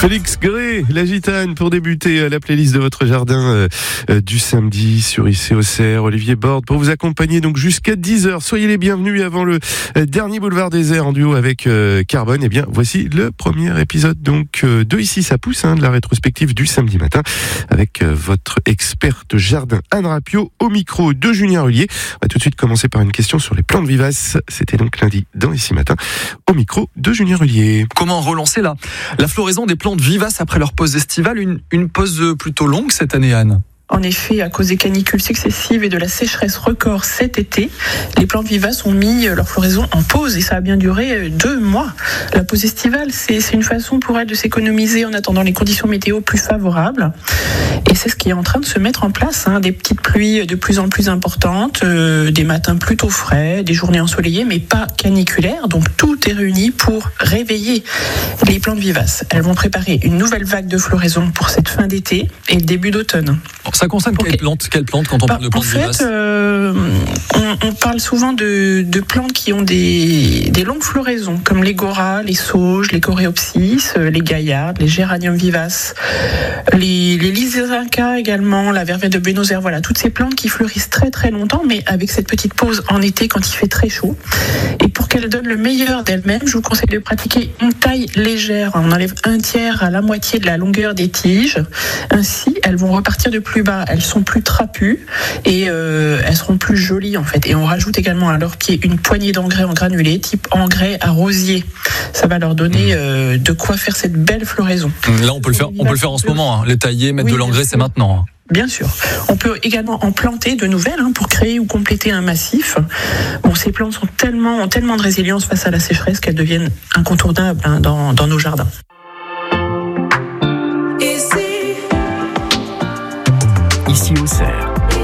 Félix Gray, la gitane, pour débuter la playlist de votre jardin du samedi sur ICOCR. Olivier Borde pour vous accompagner donc jusqu'à 10h. Soyez les bienvenus avant le dernier boulevard des airs en duo avec Carbone. Eh bien, voici le premier épisode donc de Ici ça pousse, de la rétrospective du samedi matin avec votre experte jardin Anne Rapio au micro de Julien Rullier. On va tout de suite commencer par une question sur les plantes vivaces. C'était donc lundi dans Ici matin au micro de Julien Rullier. Comment relancer la floraison des plantes vivaces après leur pause estivale, une pause plutôt longue cette année, Anne? En effet, à cause des canicules successives et de la sécheresse record cet été, les plantes vivaces ont mis leur floraison en pause et ça a bien duré 2 mois. La pause estivale, c'est une façon pour elles de s'économiser en attendant les conditions météo plus favorables. Et c'est ce qui est en train de se mettre en place, des petites pluies de plus en plus importantes, des matins plutôt frais, des journées ensoleillées mais pas caniculaires. Donc tout est réuni pour réveiller les plantes vivaces. Elles vont préparer une nouvelle vague de floraison pour cette fin d'été et le début d'automne. Ça concerne quelle plante quand on parle de plantes vivaces? On parle souvent de plantes qui ont des longues floraisons, comme les goras, les sauges, les coréopsis, les gaillardes, les géraniums vivaces, les lysiacas également, la verveine de Buenos Aires. Voilà, toutes ces plantes qui fleurissent très très longtemps, mais avec cette petite pause en été quand il fait très chaud. Et pour qu'elles donnent le meilleur d'elles-mêmes, je vous conseille de pratiquer une taille légère. On enlève 1/3 à la moitié de la longueur des tiges. Ainsi, elles vont repartir de plus bas. Elles sont plus trapues et elles seront plus jolies en fait. Et on rajoute également à leur pied une poignée d'engrais en granulés, type engrais à rosier. Ça va leur donner de quoi faire cette belle floraison. Là, on peut le faire en ce moment. Les tailler, mettre de l'engrais, c'est maintenant. Bien sûr. On peut également en planter de nouvelles pour créer ou compléter un massif. Bon, ces plantes ont tellement de résilience face à la sécheresse qu'elles deviennent incontournables dans nos jardins. Ici au cerf.